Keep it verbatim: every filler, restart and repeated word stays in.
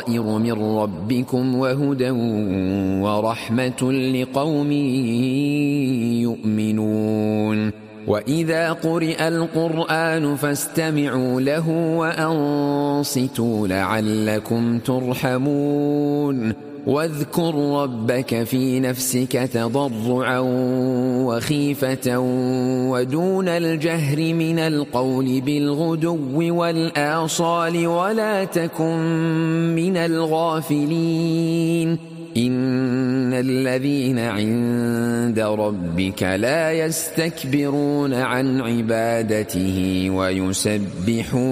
بصائر من ربكم وهدى ورحمة لقوم يؤمنون وإذا قرئ القرآن فاستمعوا له وأنصتوا لعلكم ترحمون واذكر ربك في نفسك تضرعا وخيفة ودون الجهر من القول بالغدو والآصال ولا تكن من الغافلين إن الذين عند ربك لا يستكبرون عن عبادته ويسبحون